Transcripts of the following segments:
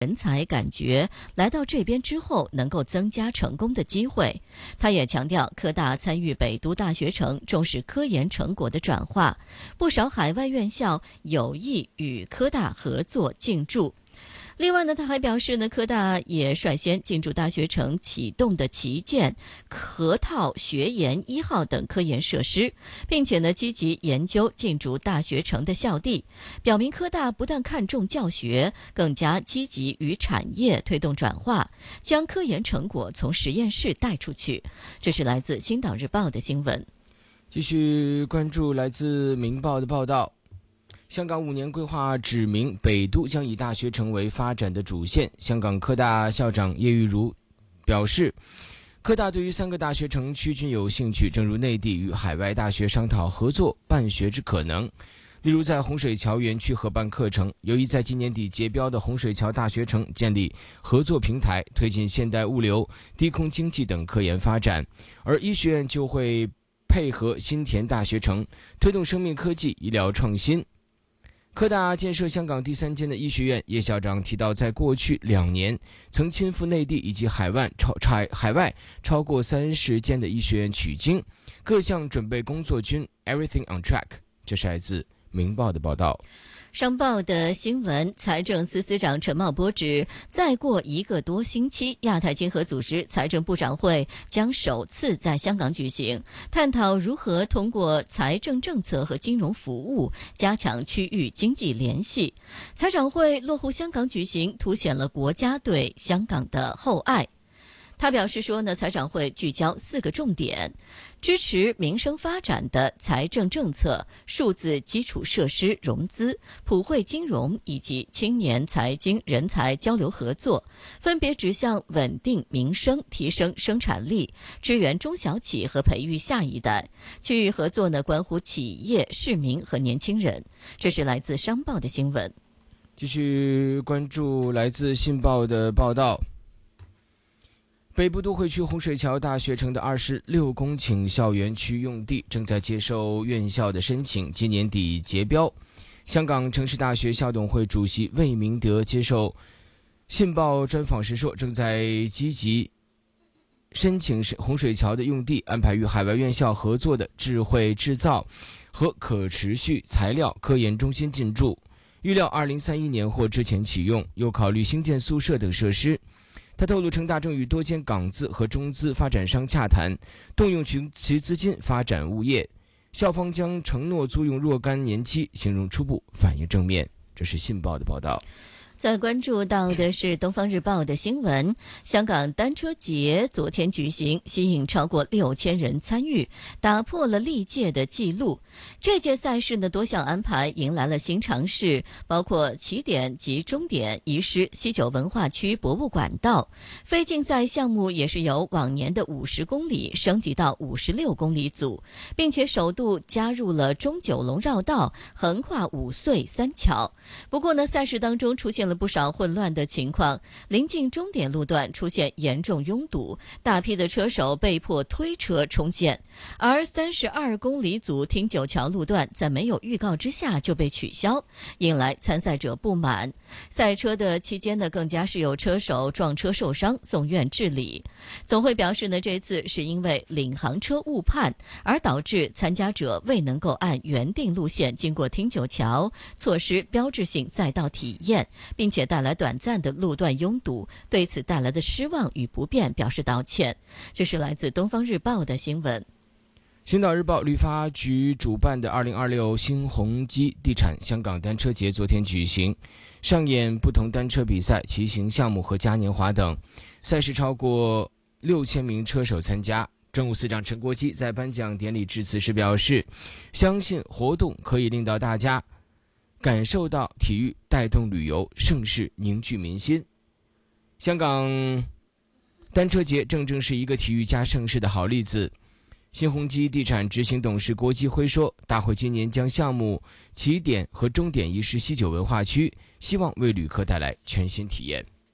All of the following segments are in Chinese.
人才感觉来到这边之后能够增加成功的机会。他也强调，科大参与北都大学城，重视科研成果的转化，不少海外院校有意与科大合作进驻。另外呢，他还表示呢，科大也率先进驻大学城启动的旗舰、核桃学研1号等科研设施，并且呢，积极研究进驻大学城的校地，表明科大不但看重教学，更加积极与产业推动转化，将科研成果从实验室带出去。这是来自《星岛日报》的新闻。 继续关注来自《明报》的报道。香港5年规划指明，北都将以大学城为发展的主线。香港科大校长叶玉如表示，科大对于3个大学城区均有兴趣，正如内地与海外大学商讨合作办学之可能。例如在洪水桥园区合办课程，由于在今年底截标的洪水桥大学城建立合作平台，推进现代物流、低空经济等科研发展，而医学院就会配合新田大学城，推动生命科技、医疗创新。科大建设香港第3间的医学院，叶校长提到，在过去2年曾亲赴内地以及海外超过30间的医学院取经，各项准备工作均 everything on track。 这是来自明报的报道。 商报的新闻，财政司司长陈茂波指，再过1个多星期，亚太经合组织财政部长会将首次在香港举行，探讨如何通过财政政策和金融服务加强区域经济联系。财长会落户香港举行，凸显了国家对香港的厚爱。他表示说呢，财长会聚焦4个重点：支持民生发展的财政政策、数字基础设施融资、普惠金融以及青年财经人才交流合作，分别指向稳定民生、提升生产力、支援中小企和培育下一代。区域合作呢，关乎企业、市民和年轻人。这是来自商报的新闻。 继续关注来自信报的报道。北部都会区洪水桥大学城的26公顷校园区用地正在接受院校的申请，今年底截标。香港城市大学校董会主席魏明德接受信报专访时说，正在积极申请洪水桥的用地，安排与海外院校合作的智慧制造和可持续材料科研中心进驻，预料2031年或之前启用，又考虑兴建宿舍等设施。他透露，成大正与多间港资和中资发展商洽谈，动用其资金发展物业，校方将承诺租用若干年期，形容初步反应正面。这是信报的报道。 再关注到的是《东方日报》的新闻，香港单车节昨天举行，吸引超过6000人参与，打破了历届的纪录。这届赛事的多项安排迎来了新尝试，包括起点及终点移师西九文化区博物馆道，非竞赛项目也是由往年的50公里升级到56公里组，并且首度加入了中九龙绕道，横跨5隧3桥。不过呢，赛事当中出现了不少混乱的情况，临近终点路段出现严重拥堵，大批的车手被迫推车冲线，而32公里组汀九桥路段在没有预告之下就被取消，引来参赛者不满。赛车的期间呢，更加是有车手撞车受伤，送院治理。总会表示呢，这次是因为领航车误判，而导致参加者未能够按原定路线经过汀九桥，错失标志性赛道体验，并且带来短暂的路段拥堵，对此带来的失望与不便表示道歉。这是来自《东方日报》的新闻。 星岛日报旅发局主办的2026新鸿基地产香港单车节昨天举行，上演不同单车比赛、骑行项目和嘉年华等，赛事超过6000名车手参加。政务司长陈国基在颁奖典礼致辞时表示，相信活动可以令到大家感受到体育带动旅游，盛世凝聚民心。香港单车节正是一个体育加盛世的好例子。新鸿基地产执行董事郭基辉说，大会今年将项目起点和终点移师西九文化区，希望为旅客带来全新体验。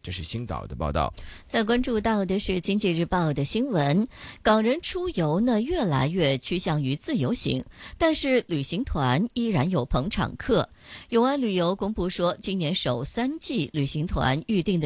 这是星岛的报道。 再关注到的是经济日报的新闻，港人出游呢越来越趋向于自由行，但是旅行团依然有捧场客。永安旅游公布说，今年首3季旅行团预定的